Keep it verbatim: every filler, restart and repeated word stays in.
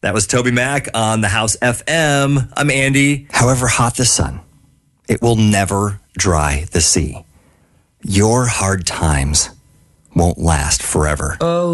That was Toby Mac on the House F M. I'm Andy. However hot the sun, it will never dry the sea. Your hard times won't last forever. Oh.